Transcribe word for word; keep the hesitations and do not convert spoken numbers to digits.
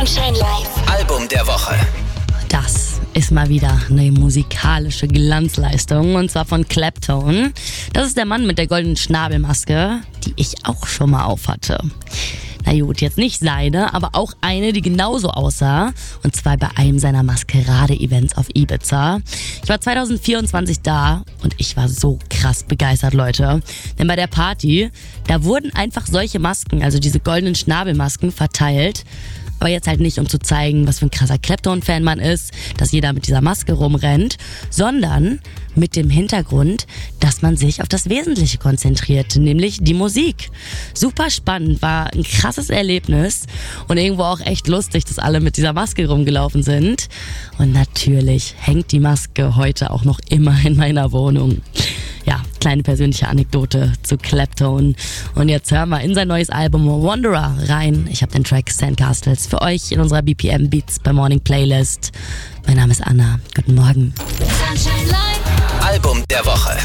Sunshine Live. Album der Woche. Das ist mal wieder eine musikalische Glanzleistung, und zwar von Clapton. Das ist der Mann mit der goldenen Schnabelmaske, die ich auch schon mal aufhatte. Na gut, jetzt nicht seine, aber auch eine, die genauso aussah. Und zwar bei einem seiner Maskerade-Events auf Ibiza. Ich war zwanzig vierundzwanzig da und ich war so krass begeistert, Leute. Denn bei der Party, da wurden einfach solche Masken, also diese goldenen Schnabelmasken, verteilt. Aber jetzt halt nicht, um zu zeigen, was für ein krasser Clapton-Fan man ist, dass jeder mit dieser Maske rumrennt, sondern mit dem Hintergrund, dass man sich auf das Wesentliche konzentriert, nämlich die Musik. Super spannend, war ein krasses Erlebnis und irgendwo auch echt lustig, dass alle mit dieser Maske rumgelaufen sind. Und natürlich hängt die Maske heute auch noch immer in meiner Wohnung. Ja, kleine persönliche Anekdote zu Clapton. Und jetzt hören wir in sein neues Album Wanderer rein. Ich habe den Track Sandcastles für euch in unserer B P M Beats bei Morning Playlist. Mein Name ist Anna. Guten Morgen. Sunshine Live. Album der Woche.